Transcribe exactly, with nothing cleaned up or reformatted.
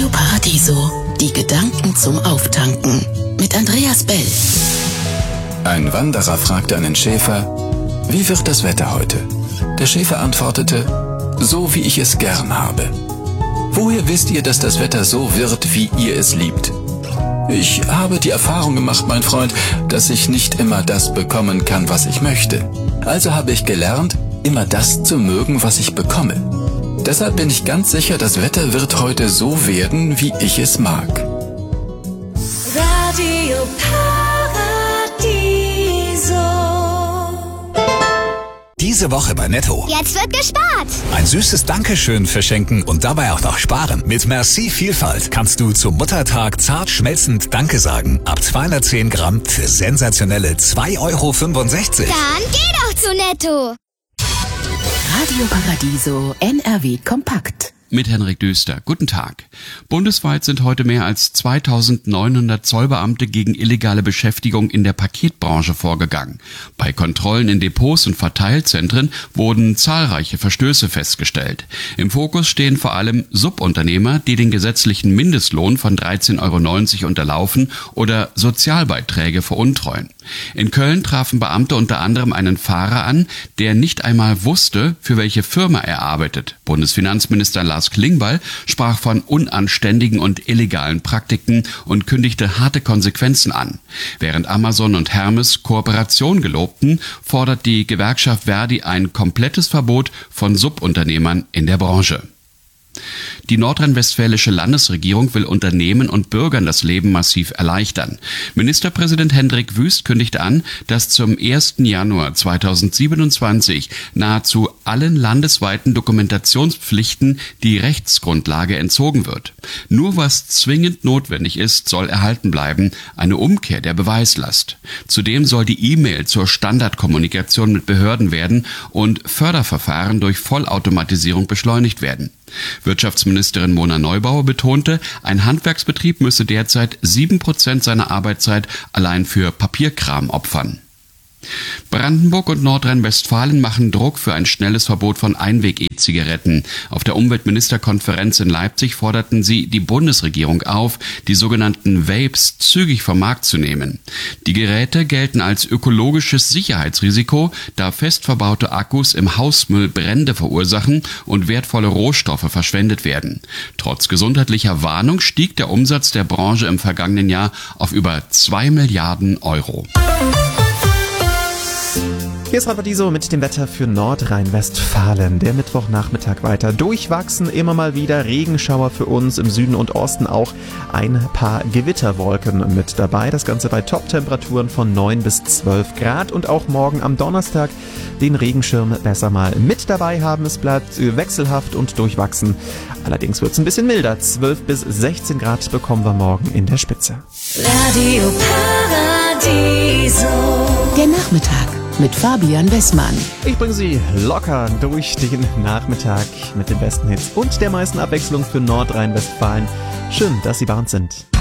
Radio Paradiso, die Gedanken zum Auftanken mit Andreas Bell. Ein Wanderer fragte einen Schäfer, wie wird das Wetter heute? Der Schäfer antwortete, so wie ich es gern habe. Woher wisst ihr, dass das Wetter so wird, wie ihr es liebt? Ich habe die Erfahrung gemacht, mein Freund, dass ich nicht immer das bekommen kann, was ich möchte. Also habe ich gelernt, immer das zu mögen, was ich bekomme. Deshalb bin ich ganz sicher, das Wetter wird heute so werden, wie ich es mag. Radio Paradiso. Diese Woche bei Netto. Jetzt wird gespart. Ein süßes Dankeschön verschenken und dabei auch noch sparen. Mit Merci Vielfalt kannst du zum Muttertag zart schmelzend Danke sagen. Ab zweihundertzehn Gramm für sensationelle zwei Euro fünfundsechzig. Dann geh doch zu Netto. Radio Paradiso N R W Kompakt. Mit Henrik Döster. Guten Tag. Bundesweit sind heute mehr als zweitausendneunhundert Zollbeamte gegen illegale Beschäftigung in der Paketbranche vorgegangen. Bei Kontrollen in Depots und Verteilzentren wurden zahlreiche Verstöße festgestellt. Im Fokus stehen vor allem Subunternehmer, die den gesetzlichen Mindestlohn von dreizehn Euro neunzig unterlaufen oder Sozialbeiträge veruntreuen. In Köln trafen Beamte unter anderem einen Fahrer an, der nicht einmal wusste, für welche Firma er arbeitet. Bundesfinanzminister Lars Klingbeil sprach von unanständigen und illegalen Praktiken und kündigte harte Konsequenzen an. Während Amazon und Hermes Kooperation gelobten, fordert die Gewerkschaft Verdi ein komplettes Verbot von Subunternehmern in der Branche. Die nordrhein-westfälische Landesregierung will Unternehmen und Bürgern das Leben massiv erleichtern. Ministerpräsident Hendrik Wüst kündigte an, dass zum ersten Januar zweitausendsiebenundzwanzig nahezu allen landesweiten Dokumentationspflichten die Rechtsgrundlage entzogen wird. Nur was zwingend notwendig ist, soll erhalten bleiben, eine Umkehr der Beweislast. Zudem soll die E-Mail zur Standardkommunikation mit Behörden werden und Förderverfahren durch Vollautomatisierung beschleunigt werden. Wirtschaftsministerin Mona Neubauer betonte, ein Handwerksbetrieb müsse derzeit sieben Prozent seiner Arbeitszeit allein für Papierkram opfern. Brandenburg und Nordrhein-Westfalen machen Druck für ein schnelles Verbot von Einweg-E-Zigaretten. Auf der Umweltministerkonferenz in Leipzig forderten sie die Bundesregierung auf, die sogenannten Vapes zügig vom Markt zu nehmen. Die Geräte gelten als ökologisches Sicherheitsrisiko, da fest verbaute Akkus im Hausmüll Brände verursachen und wertvolle Rohstoffe verschwendet werden. Trotz gesundheitlicher Warnung stieg der Umsatz der Branche im vergangenen Jahr auf über zwei Milliarden Euro. Hier ist Paradiso mit dem Wetter für Nordrhein-Westfalen. Der Mittwochnachmittag weiter durchwachsen, immer mal wieder Regenschauer für uns, im Süden und Osten auch ein paar Gewitterwolken mit dabei. Das Ganze bei Top-Temperaturen von neun bis zwölf Grad und auch morgen am Donnerstag den Regenschirm besser mal mit dabei haben. Es bleibt wechselhaft und durchwachsen. Allerdings wird es ein bisschen milder. zwölf bis sechzehn Grad bekommen wir morgen in der Spitze. Radio Paradiso. Der Nachmittag mit Fabian Wessmann. Ich bringe Sie locker durch den Nachmittag mit den besten Hits und der meisten Abwechslung für Nordrhein-Westfalen. Schön, dass Sie bei uns sind.